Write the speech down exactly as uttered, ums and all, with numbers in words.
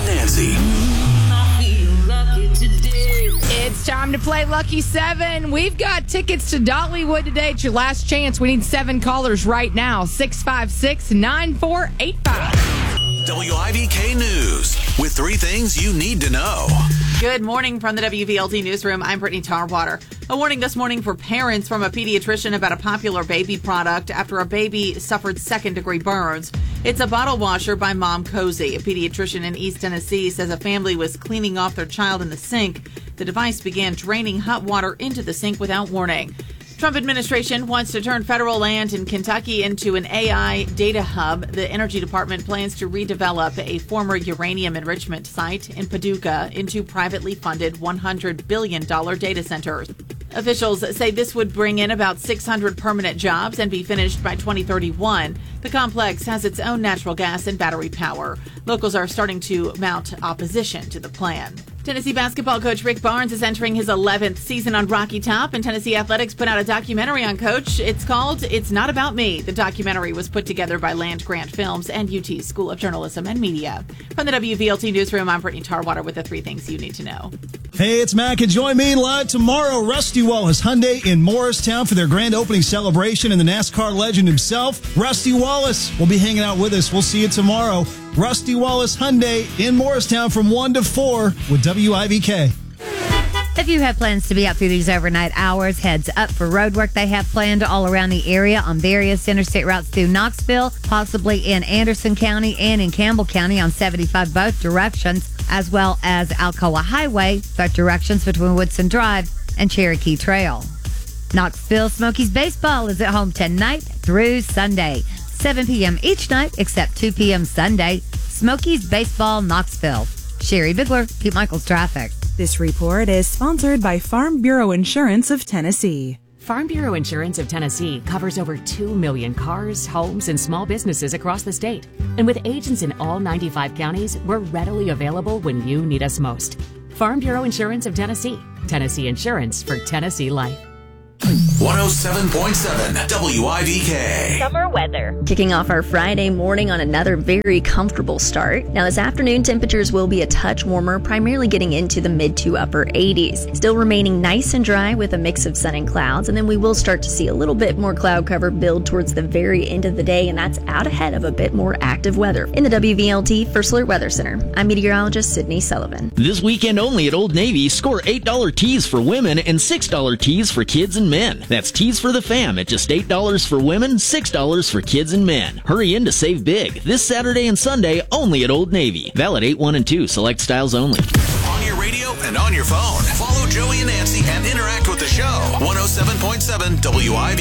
and Nancy. It's time to play Lucky Seven. We've got tickets to Dollywood today. It's your last chance. We need seven callers right now. six five six, nine four eight five. W I V K News with three things you need to know. Good morning from the W V L T Newsroom. I'm Brittany Tarwater. A warning this morning for parents from a pediatrician about a popular baby product after a baby suffered second-degree burns. It's a bottle washer by Mom Cozy. A pediatrician in East Tennessee says a family was cleaning off their child in the sink. The device began draining hot water into the sink without warning. Trump administration wants to turn federal land in Kentucky into an A I data hub. The Energy Department plans to redevelop a former uranium enrichment site in Paducah into privately funded one hundred billion dollars data centers. Officials say this would bring in about six hundred permanent jobs and be finished by twenty thirty-one. The complex has its own natural gas and battery power. Locals are starting to mount opposition to the plan. Tennessee basketball coach Rick Barnes is entering his eleventh season on Rocky Top, and Tennessee Athletics put out a documentary on Coach. It's called It's Not About Me. The documentary was put together by Land Grant Films and U T School of Journalism and Media. From the W V L T Newsroom, I'm Brittany Tarwater with the three things you need to know. Hey, it's Mac, and join me live tomorrow. Rusty Wallace Hyundai in Morristown for their grand opening celebration, and the NASCAR legend himself, Rusty Wallace, will be hanging out with us. We'll see you tomorrow. Rusty Wallace Hyundai in Morristown from one to four with W I V K. If you have plans to be out through these overnight hours, heads up for road work they have planned all around the area on various interstate routes through Knoxville, possibly in Anderson County and in Campbell County on seventy-five both directions, as well as Alcoa Highway, both directions between Woodson Drive and Cherokee Trail. Knoxville Smokies baseball is at home tonight through Sunday, seven p.m. each night except two p.m. Sunday. Smokies baseball, Knoxville. Sherry Bigler, Pete Michaels Traffic. This report is sponsored by Farm Bureau Insurance of Tennessee. Farm Bureau Insurance of Tennessee covers over two million cars, homes, and small businesses across the state. And with agents in all ninety-five counties, we're readily available when you need us most. Farm Bureau Insurance of Tennessee. Tennessee Insurance for Tennessee Life. one oh seven point seven W I V K. Summer weather. Kicking off our Friday morning on another very comfortable start. Now this afternoon, temperatures will be a touch warmer, primarily getting into the mid to upper eighties. Still remaining nice and dry with a mix of sun and clouds, and then we will start to see a little bit more cloud cover build towards the very end of the day, and that's out ahead of a bit more active weather. In the W V L T First Alert Weather Center, I'm meteorologist Sydney Sullivan. This weekend only at Old Navy, score eight dollars tees for women and six dollars tees for kids and men. That's tees for the fam at just eight dollars for women, six dollars for kids and men. Hurry in to save big this Saturday and Sunday only at Old Navy. Valid eight, one, and two. Select styles only. On your radio and on your phone. Follow Joey and Nancy and interact with the show. one oh seven point seven W I V